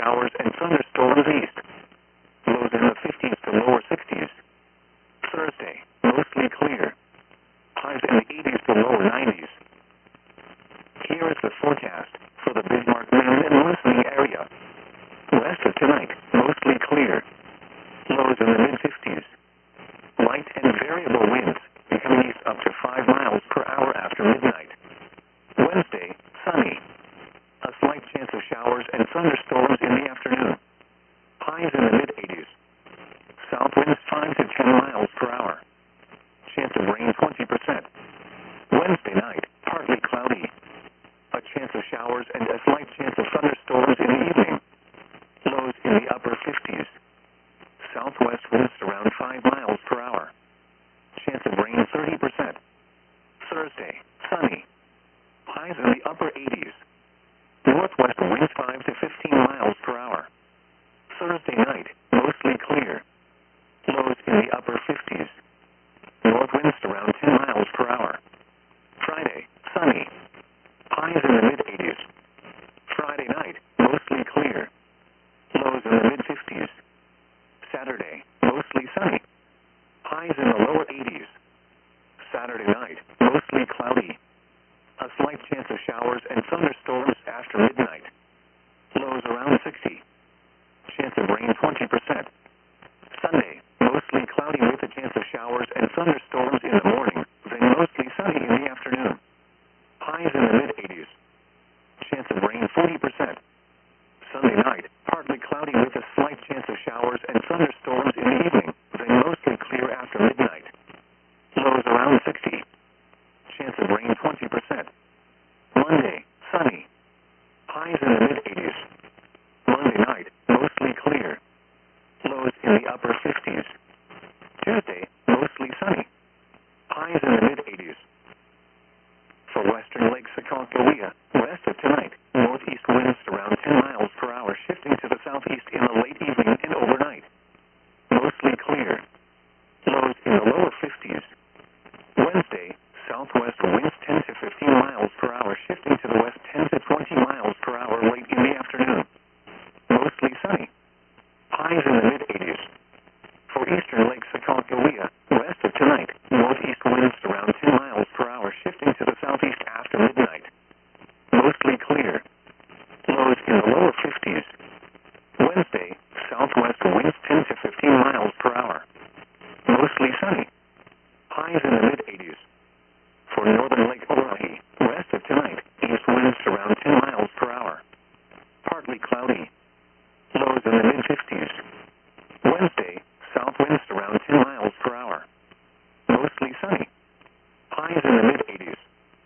showers and thunderstorms east. Lows in the 50s to lower 60s. Thursday, mostly clear. Highs in the 80s to lower 90s. Here is the forecast for the Bismarck, Maine and listening area. West of tonight, mostly clear. Lows in the mid-50s. Light and variable winds, becoming east up to 5 miles per hour after midnight. Wednesday, sunny. A slight chance of showers and thunderstorms in the afternoon. Highs in the mid-80s. South winds 5 to 10 miles per hour. Chance of rain 20%. Wednesday night, partly cloudy. A chance of showers and a slight chance of thunderstorms in the evening. Lows in the upper 50s. Southwest winds around 5 miles per hour. Chance of rain 30%. Thursday, sunny. Highs in the upper 80s. Northwest winds 5 to 15 miles per hour. Thursday night, mostly clear. Lows in the upper 50s. North winds around 10 miles per hour. Friday, sunny. Highs in the mid-80s. Friday night, mostly clear. Lows in the mid-50s. Saturday, mostly sunny. Highs in the lower 80s. Saturday night, mostly cloudy. A slight chance of showers and thunderstorms after midnight. Lows around 60. Chance of rain 20%. Sunday, mostly cloudy with a chance of showers and thunderstorms in the morning, then mostly sunny in the afternoon. Highs in the mid-80s. Chance of rain 40%. Sunday night, partly cloudy with a slight chance of showers and thunderstorms in the evening, then mostly clear after midnight. Lows around 60. Chance of rain 20%. Monday, sunny. Highs in the mid-80s. Monday night, mostly clear. Lows in the upper 50s. Tuesday, mostly sunny. Highs in the mid-80s. For western Lake Sakakawea, west of tonight, northeast winds around 10 miles per hour, shifting to the southeast in the late evening and overnight. Mostly clear. Lows in the lower 50s. Wednesday, southwest winds 10 to 15 miles per hour, shifting to the west 10 to 20 miles per hour late in the afternoon. Mostly sunny. Highs in the mid-80s. For eastern Lake Sakakawea, west of tonight, northeast winds around 10 miles per hour, shifting to the southeast after midnight. Mostly clear. Lows in the lower 50s. Wednesday, southwest winds 10 to 15 miles per hour. Mostly sunny. Highs in the mid-80s. For northern Lake Oahe, west of tonight, east winds around 10 miles per hour. Partly cloudy. Lows in the mid-50s. Wednesday, south winds around 10 miles per hour. Mostly sunny. Highs in the mid-80s.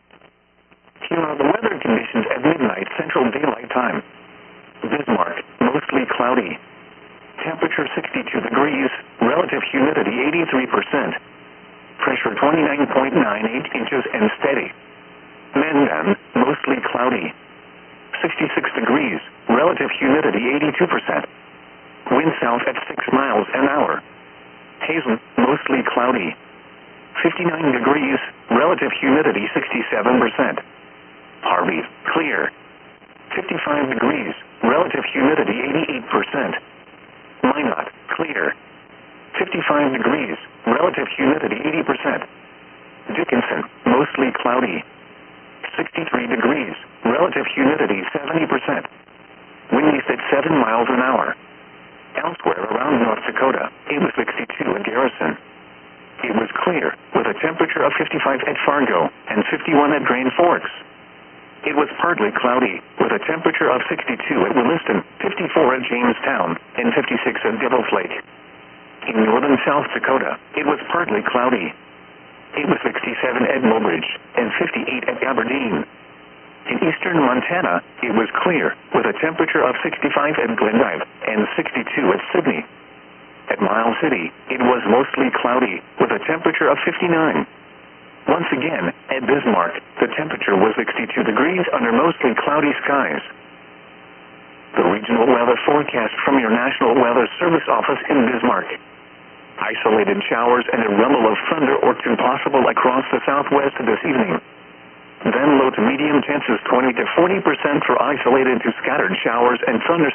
Here are the weather conditions at midnight Central Daylight Time. Bismarck, mostly cloudy. Temperature 62 degrees, relative humidity 83%. Pressure 29.98 inches and steady. Mandan, mostly cloudy. 66 degrees, relative humidity 82%. Wind south at 6 miles an hour. Hazen, mostly cloudy. 59 degrees, relative humidity 67%. Harvey, clear. 55 degrees, relative humidity 88%. Minot, clear. 55 degrees, relative humidity 80%. Dickinson, mostly cloudy. 63 degrees, relative humidity 70%. Wind east at 7 miles an hour. Elsewhere around North Dakota, it was 62 at Garrison. It was clear, with a temperature of 55 at Fargo and 51 at Grand Forks. It was partly cloudy, with a temperature of 62 at Williston, 54 at Jamestown, and 56 at Devil's Lake. In northern South Dakota, it was partly cloudy. It was 67 at Mobridge and 58 at Aberdeen. In eastern Montana, it was clear, with a temperature of 65 at Glendive and 62 at Sydney. At Miles City, it was mostly cloudy, with a temperature of 59. Once again, at Bismarck, the temperature was 62 degrees under mostly cloudy skies. The regional weather forecast from your National Weather Service office in Bismarck. Isolated showers and a rumble of thunder or two possible across the southwest this evening. Then low to medium chances 20 to 40% for isolated to scattered showers and thunderstorms.